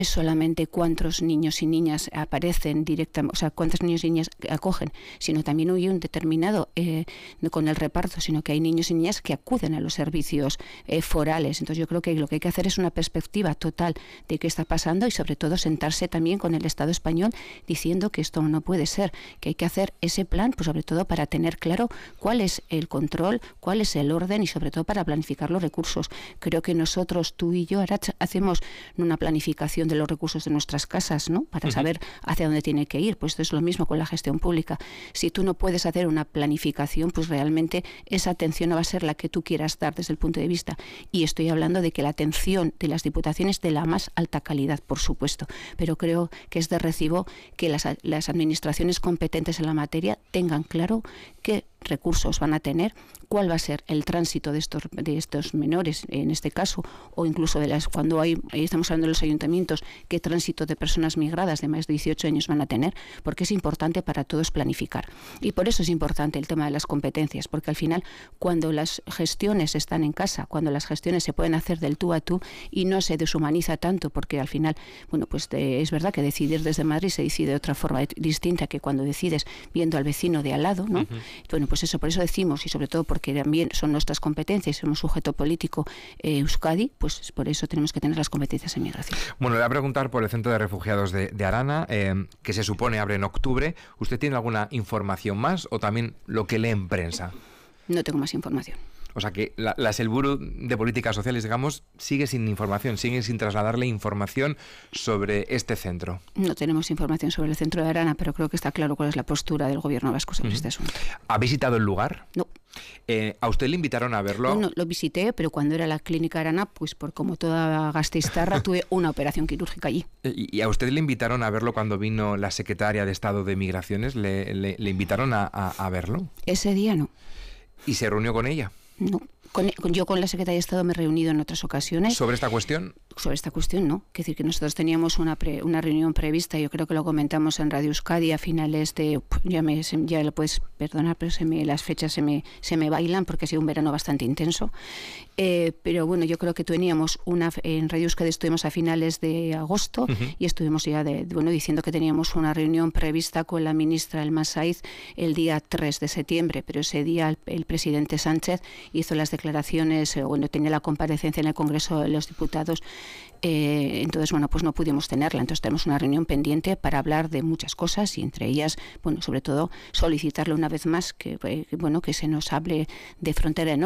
solamente cuántos niños y niñas aparecen directamente, o sea, cuántos niños y niñas acogen, sino también hay un determinado, no con el reparto, sino que hay niños y niñas que acuden a los servicios forales. Entonces yo creo que lo que hay que hacer es una perspectiva total de qué está pasando y sobre todo sentarse también con el Estado español diciendo que esto no puede ser, que hay que hacer ese plan, pues sobre todo para tener claro cuál es el control, cuál es el orden y sobre todo para planificar los recursos. Creo que nosotros, tú y yo, Arantxa, hacemos una planificación de los recursos de nuestras casas, ¿no? Para saber hacia dónde tiene que ir. Pues esto es lo mismo con la gestión pública. Si tú no puedes hacer una planificación, pues realmente esa atención no va a ser la que tú quieras dar desde el punto de vista. Y estoy hablando de que la atención de las diputaciones de la más alta calidad, por supuesto. Pero creo que es de recibo que las administraciones competentes en la materia tengan claro qué recursos van a tener, cuál va a ser el tránsito de estos menores, en este caso, o incluso cuando estamos hablando de los ayuntamientos, qué tránsito de personas migradas de más de 18 años van a tener, porque es importante para todos planificar. Y por eso es importante el tema de las competencias, porque al final, cuando las gestiones están en casa, cuando las gestiones se pueden hacer del tú a tú y no se deshumaniza tanto, porque al final, bueno, pues es verdad que decidir desde Madrid se decide de otra forma distinta que cuando decides viendo al vecino de al lado, ¿no? Bueno, pues eso, por eso decimos, y sobre todo porque también son nuestras competencias, somos sujeto político Euskadi, pues por eso tenemos que tener las competencias en migración. Bueno, le voy a preguntar por el Centro de Refugiados de Arana, que se supone abre en octubre. ¿Usted tiene alguna información más o también lo que lee en prensa? No tengo más información. O sea que la Sailburu de Políticas Sociales, digamos, sigue sin información, sigue sin trasladarle información sobre este centro. No tenemos información sobre el centro de Arana, pero creo que está claro cuál es la postura del gobierno vasco sobre este asunto. ¿Ha visitado el lugar? No. ¿A usted le invitaron a verlo? No, lo visité, pero cuando era la clínica Arana, pues por como toda gasteiztarra, tuve una operación quirúrgica allí. ¿Y a usted le invitaron a verlo cuando vino la secretaria de Estado de Migraciones? ¿Le invitaron a verlo? Ese día no. ¿Y se reunió con ella? No. Yo con la Secretaría de Estado me he reunido en otras ocasiones. ¿Sobre esta cuestión? Sobre esta cuestión, no. Es decir, que nosotros teníamos una reunión prevista, yo creo que lo comentamos en Radio Euskadi a finales de... Ya lo puedes perdonar, pero las fechas se me bailan porque ha sido un verano bastante intenso. Pero bueno, yo creo que teníamos en Radio Euskadi estuvimos a finales de agosto y estuvimos ya diciendo que teníamos una reunión prevista con la ministra Elma Saiz el día 3 de septiembre, pero ese día el presidente Sánchez hizo las declaraciones, tenía la comparecencia en el Congreso de los Diputados, entonces, bueno, pues no pudimos tenerla. Entonces tenemos una reunión pendiente para hablar de muchas cosas y entre ellas, bueno, sobre todo solicitarle una vez más que se nos hable de frontera